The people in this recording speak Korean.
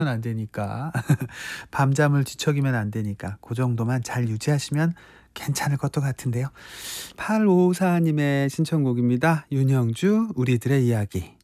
안 되니까. 밤잠을 뒤척이면 안 되니까 그 정도만 잘 유지하시면 괜찮을 것도 같은데요. 8554 님의 신청곡입니다. 윤형주 우리들의 이야기.